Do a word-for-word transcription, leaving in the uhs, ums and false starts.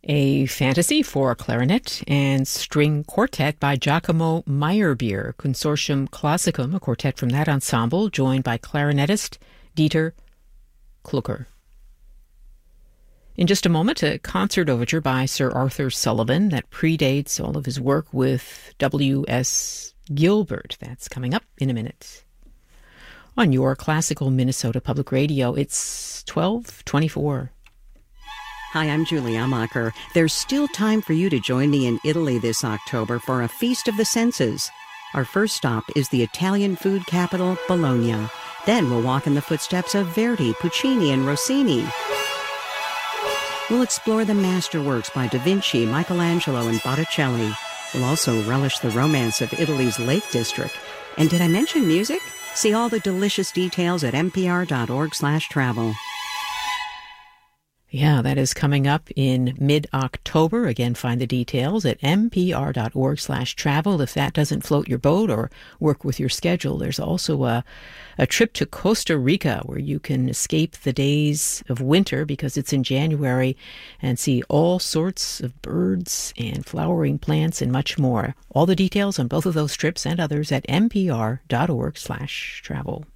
A fantasy for clarinet and string quartet by Giacomo Meyerbeer, Consortium Classicum, a quartet from that ensemble, joined by clarinetist Dieter Klucker. In just a moment, a concert overture by Sir Arthur Sullivan that predates all of his work with W S Gilbert. That's coming up in a minute. On your classical Minnesota Public Radio, it's twelve twenty-four. Hi, I'm Julie Amacher. There's still time for you to join me in Italy this October for a Feast of the Senses. Our first stop is the Italian food capital, Bologna. Then we'll walk in the footsteps of Verdi, Puccini, and Rossini. We'll explore the masterworks by Da Vinci, Michelangelo, and Botticelli. We'll also relish the romance of Italy's Lake District. And did I mention music? See all the delicious details at npr.org slash travel. Yeah, that is coming up in mid-October. Again, find the details at npr.org slash travel. If that doesn't float your boat or work with your schedule, there's also a, a trip to Costa Rica where you can escape the days of winter because it's in January and see all sorts of birds and flowering plants and much more. All the details on both of those trips and others at npr.org slash travel.